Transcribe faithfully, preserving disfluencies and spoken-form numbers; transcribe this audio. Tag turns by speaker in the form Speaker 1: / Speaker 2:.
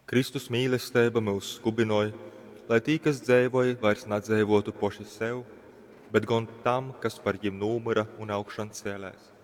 Speaker 1: Kristus mīlestība mūs skubinoja, lai tī, kas dzīvoja, vairs nedzīvotu paši sev, bet gan tam, kas par viņiem numira un augšan cēlēs.